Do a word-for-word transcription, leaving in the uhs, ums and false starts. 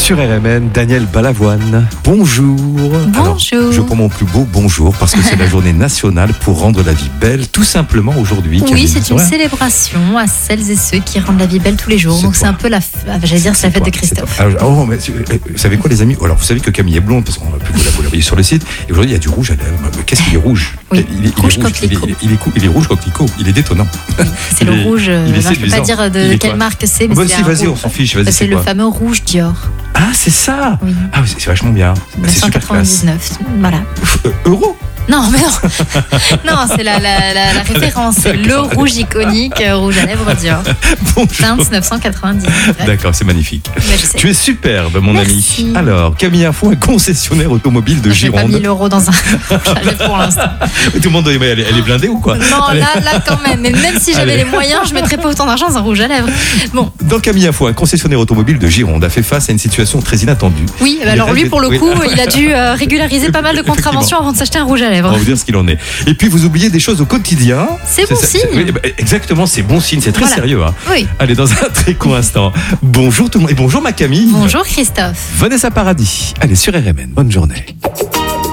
Sur R M N, Daniel Balavoine. Bonjour. Bonjour. Alors, je prends mon plus beau bonjour parce que c'est la journée nationale pour rendre la vie belle, tout simplement aujourd'hui. Oui, c'est une célébration à celles et ceux qui rendent la vie belle tous les jours. C'est Donc toi. c'est un peu la, j'allais dire, c'est la fête de Christophe. Alors, oh, mais, vous savez quoi, les amis? Alors, vous savez que Camille est blonde parce qu'on va plus vous la vous la voyez sur le site. Et aujourd'hui, il y a du rouge à lèvres. Mais qu'est-ce qu'il est rouge? Oui, il, est, il rouge est rouge. Il est, coquelicot. il, est, il, est, cou- il est rouge coquelicot. Il est détonnant. Oui, c'est Il le est- rouge. il est Non, je ne peux séduisant. pas dire Il de est quelle quoi? marque c'est, mais Bah, c'est si, un vas-y, rouge. on s'en fiche. Vas-y, C'est c'est le quoi? fameux rouge Dior. Ah, c'est ça. Oui. Ah, oui, c'est c'est vachement bien. Bah, c'est super classe. neuf cent quatre-vingt-dix-neuf. Voilà. Euh, Euro. Non, mais non. Non, c'est la, la, la, la référence. C'est le D'accord. rouge iconique, euh, rouge à lèvres Dior. Bonjour. neuf cent quatre-vingt-dix-neuf. D'accord, c'est magnifique. Mais je sais. Tu es superbe, mon Merci. ami. Alors, Camille Info, un concessionnaire automobile de J'ai pas Gironde. mille euros dans un rouge à lèvres pour l'instant. Tout le monde doit elle, est- elle est blindée ou quoi? Non, Allez. là, là, quand même. Mais même si j'avais Allez. les moyens, je mettrais pas autant d'argent dans un rouge à lèvres. Bon, Dans Camille Info, un concessionnaire automobile de Gironde a fait face à une situation très inattendue. oui, Il alors est lui, pour le oui. coup, il a dû euh, régulariser pas mal de contraventions avant de s'acheter un rouge à On lèvres. va vous dire ce qu'il en est. Et puis, vous oubliez des choses au quotidien. C'est bon ça- signe. oui, bah, exactement, c'est bon signe. C'est très Voilà. sérieux. Hein. Oui. Allez, dans un très court instant. Bonjour tout le monde. Et bonjour ma Camille. Bonjour Christophe. Vanessa Paradis. Allez, sur R M N. Bonne journée.